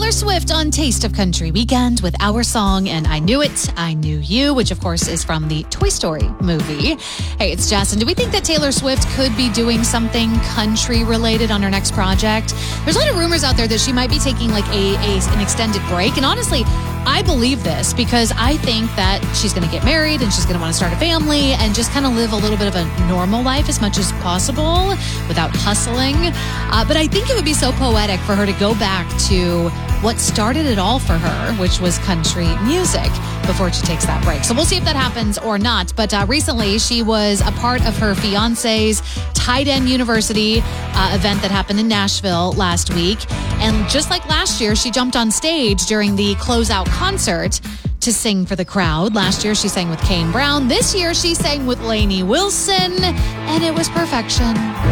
Taylor Swift on Taste of Country Weekend with our song, and I Knew It, I Knew You, which of course is from the Toy Story movie. Hey, it's Jess, and do we think that Taylor Swift could be doing something country related on her next project? There's a lot of rumors out there that she might be taking like an extended break, and honestly, I believe this because I think that she's going to get married and she's going to want to start a family and just kind of live a little bit of a normal life as much as possible without hustling. But I think it would be so poetic for her to go back to what started it all for her, which was country music, before she takes that break. So we'll see if that happens or not. But recently, she was a part of her fiance's Tight End University event that happened in Nashville last week. And just like last year, she jumped on stage during the closeout concert to sing for the crowd. Last year, she sang with Kane Brown. This year, she sang with Lainey Wilson, and it was perfection.